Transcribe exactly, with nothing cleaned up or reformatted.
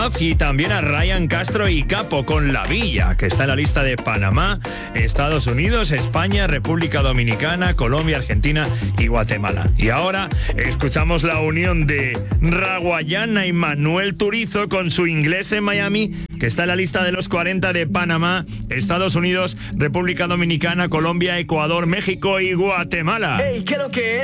Y también a Ryan Castro y Capo con La Villa, que está en la lista de Panamá, Estados Unidos, España, República Dominicana, Colombia, Argentina y Guatemala. Y ahora escuchamos la unión de Raguayana y Manuel Turizo con su Inglés en Miami, que está en la lista de los cuarenta de Panamá, Estados Unidos, República Dominicana, Colombia, Ecuador, México y Guatemala. Hey, ¿qué es lo que es?